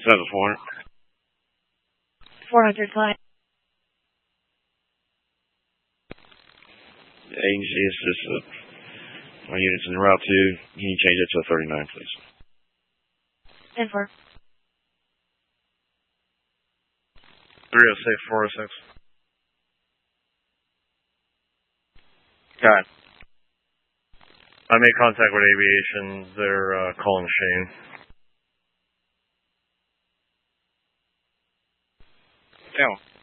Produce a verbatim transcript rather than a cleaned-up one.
Seven four hundred. Four hundred flight. Agency is just uh, my units in route two. Can you change it to a thirty-nine, please? ten four. three oh six, four oh six. Got it. I made contact with aviation. They're uh, calling Shane. Yeah.